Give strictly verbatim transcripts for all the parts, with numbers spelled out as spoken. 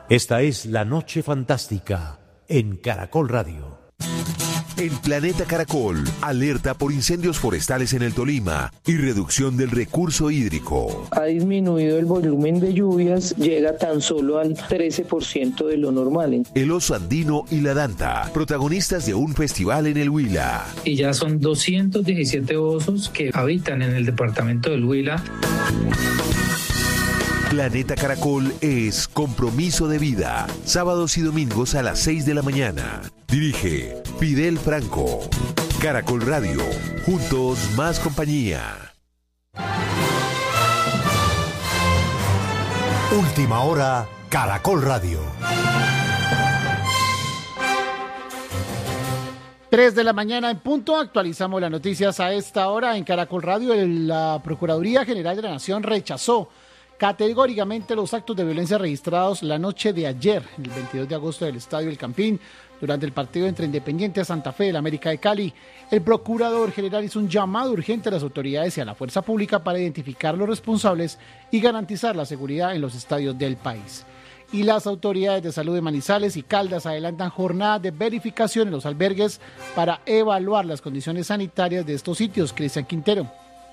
Esta es La Noche Fantástica en Caracol Radio. El Planeta Caracol alerta por incendios forestales en el Tolima y reducción del recurso hídrico. Ha disminuido el volumen de lluvias, llega tan solo al trece por ciento de lo normal. El oso andino y la danta, protagonistas de un festival en el Huila. Y ya son doscientos diecisiete osos que habitan en el departamento del Huila. Planeta Caracol es compromiso de vida. Sábados y domingos a las seis de la mañana. Dirige Fidel Franco. Caracol Radio. Juntos más compañía. Última hora, Caracol Radio. tres de la mañana en punto, actualizamos las noticias a esta hora en Caracol Radio. La Procuraduría General de la Nación rechazó categóricamente los actos de violencia registrados la noche de ayer, el veintidós de agosto, del Estadio El Campín, durante el partido entre Independiente Santa Fe y el América de Cali. El Procurador General hizo un llamado urgente a las autoridades y a la fuerza pública para identificar los responsables y garantizar la seguridad en los estadios del país. Y las autoridades de salud de Manizales y Caldas adelantan jornadas de verificación en los albergues para evaluar las condiciones sanitarias de estos sitios. Cristian Quintero.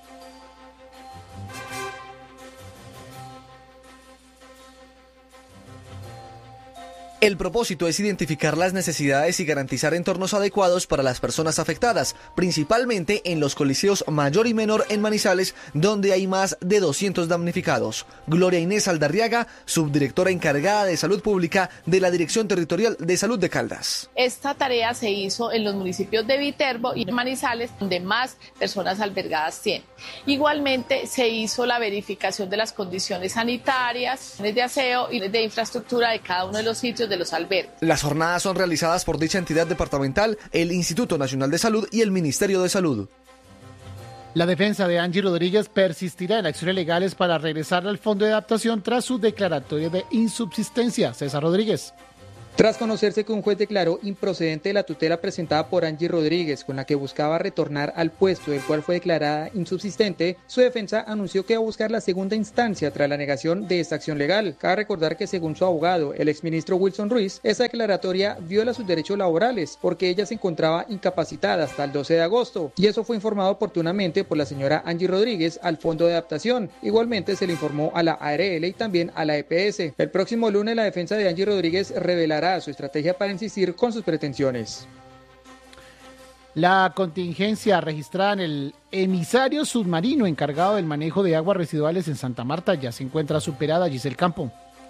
El propósito es identificar las necesidades y garantizar entornos adecuados para las personas afectadas, principalmente en los coliseos mayor y menor en Manizales, donde hay más de doscientos damnificados. Gloria Inés Aldarriaga, subdirectora encargada de Salud Pública de la Dirección Territorial de Salud de Caldas. Esta tarea se hizo en los municipios de Viterbo y Manizales, donde más personas albergadas tienen. Igualmente se hizo la verificación de las condiciones sanitarias, de aseo y de infraestructura de cada uno de los sitios de los albergues. Las jornadas son realizadas por dicha entidad departamental, el Instituto Nacional de Salud y el Ministerio de Salud. La defensa de Angie Rodríguez persistirá en acciones legales para regresar al Fondo de Adaptación tras su declaratoria de insubsistencia. César Rodríguez. Tras conocerse que un juez declaró improcedente la tutela presentada por Angie Rodríguez, con la que buscaba retornar al puesto del cual fue declarada insubsistente, su defensa anunció que va a buscar la segunda instancia tras la negación de esta acción legal. Cabe recordar que según su abogado, el exministro Wilson Ruiz, esta declaratoria viola sus derechos laborales porque ella se encontraba incapacitada hasta el doce de agosto, y eso fue informado oportunamente por la señora Angie Rodríguez al Fondo de Adaptación. Igualmente se le informó a la A R L y también a la E P S. El próximo lunes la defensa de Angie Rodríguez revelará su estrategia para insistir con sus pretensiones. La contingencia registrada en el emisario submarino encargado del manejo de aguas residuales en Santa Marta ya se encuentra superada. Giselle Campo.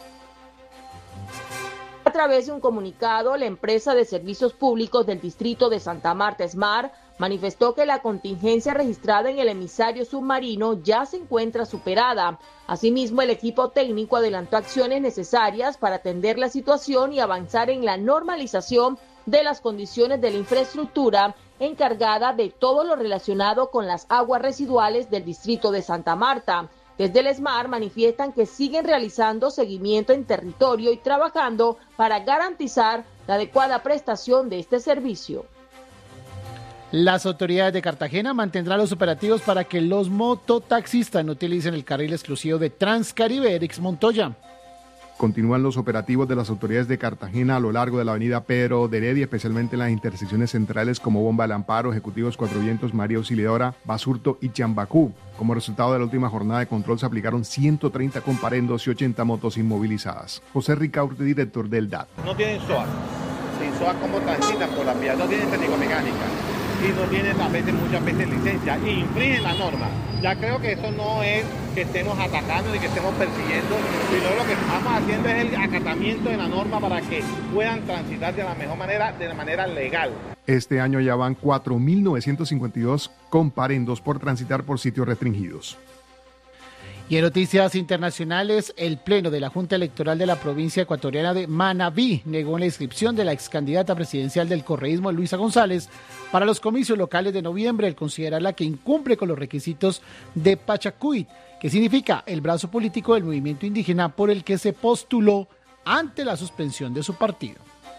A través de un comunicado, la empresa de servicios públicos del distrito de Santa Marta, SMAR, manifestó que la contingencia registrada en el emisario submarino ya se encuentra superada. Asimismo, el equipo técnico adelantó acciones necesarias para atender la situación y avanzar en la normalización de las condiciones de la infraestructura encargada de todo lo relacionado con las aguas residuales del distrito de Santa Marta. Desde el SMAR manifiestan que siguen realizando seguimiento en territorio y trabajando para garantizar la adecuada prestación de este servicio. Las autoridades de Cartagena mantendrán los operativos para que los mototaxistas no utilicen el carril exclusivo de Transcaribe. Erix Montoya. Continúan los operativos de las autoridades de Cartagena a lo largo de la avenida Pedro de Heredia, especialmente en las intersecciones centrales como Bomba del Amparo, Ejecutivos Cuatro Vientos, María Auxiliadora, Basurto y Chambacú. Como resultado de la última jornada de control se aplicaron ciento treinta comparendos y ochenta motos inmovilizadas. José Ricaurte, director del D A T. No tienen S O A. Sin S O A, ¿cómo transitan por la vía? No tienen técnico-mecánica. Y no tienen a veces, muchas veces licencia y infringen la norma. Ya creo que eso no es que estemos atacando ni que estemos persiguiendo, sino lo que estamos haciendo es el acatamiento de la norma para que puedan transitar de la mejor manera, de la manera legal. Este año ya van cuatro mil novecientos cincuenta y dos comparendos por transitar por sitios restringidos. Y en noticias internacionales, el Pleno de la Junta Electoral de la provincia ecuatoriana de Manabí negó la inscripción de la excandidata presidencial del correísmo, Luisa González, para los comicios locales de noviembre, al considerarla que incumple con los requisitos de Pachacuit, que significa el brazo político del movimiento indígena por el que se postuló ante la suspensión de su partido.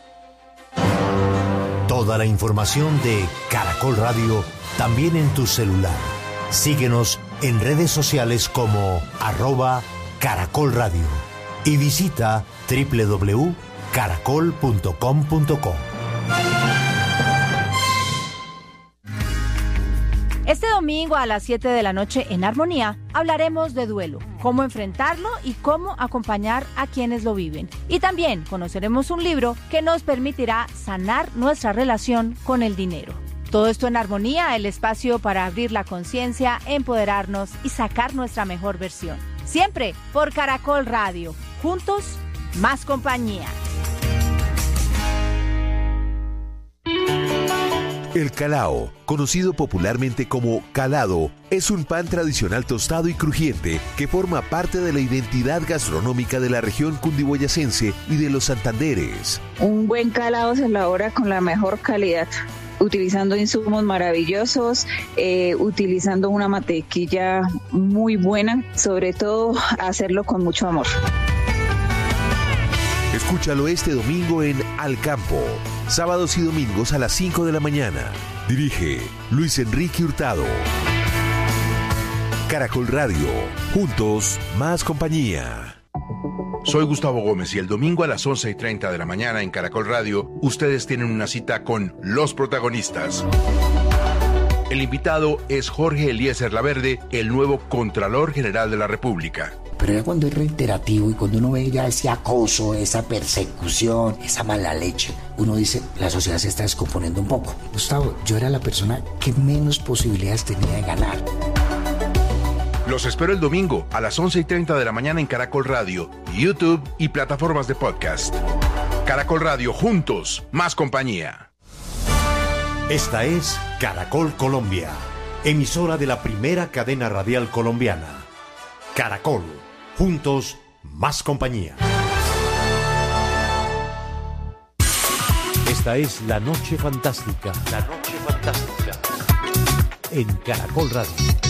Toda la información de Caracol Radio también en tu celular. Síguenos en redes sociales como arroba Caracol Radio. y visita doble u doble u doble u punto caracol punto com punto co. Este domingo a las siete de la noche en Armonía hablaremos de duelo, cómo enfrentarlo y cómo acompañar a quienes lo viven. Y también conoceremos un libro que nos permitirá sanar nuestra relación con el dinero. Todo esto en Armonía, el espacio para abrir la conciencia, empoderarnos y sacar nuestra mejor versión. Siempre por Caracol Radio. Juntos, más compañía. El calao, conocido popularmente como calado, es un pan tradicional tostado y crujiente que forma parte de la identidad gastronómica de la región cundiboyacense y de los Santanderes. Un buen calado se elabora con la mejor calidad, utilizando insumos maravillosos, eh, utilizando una mantequilla muy buena, sobre todo hacerlo con mucho amor. Escúchalo este domingo en Al Campo, sábados y domingos a las cinco de la mañana. Dirige Luis Enrique Hurtado. Caracol Radio, juntos, más compañía. Soy Gustavo Gómez y el domingo a las once y treinta de la mañana en Caracol Radio, ustedes tienen una cita con los protagonistas. El invitado es Jorge Eliezer Laverde, el nuevo Contralor General de la República. Pero ya cuando es reiterativo y cuando uno ve ya ese acoso, esa persecución, esa mala leche, uno dice, la sociedad se está descomponiendo un poco. Gustavo, yo era la persona que menos posibilidades tenía de ganar. Los espero el domingo a las once y treinta de la mañana en Caracol Radio, YouTube y plataformas de podcast. Caracol Radio, juntos, más compañía. Esta es Caracol Colombia, emisora de la primera cadena radial colombiana. Caracol, juntos, más compañía. Esta es La Noche Fantástica. La Noche Fantástica. En Caracol Radio.